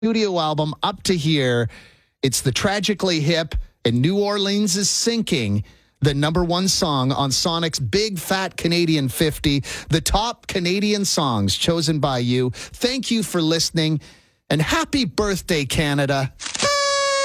studio album, Up to Here. It's the Tragically Hip, and New Orleans is Sinking, the number one song on Sonic's Big Fat Canadian 50, the top Canadian songs chosen by you. Thank you for listening, and happy birthday, Canada.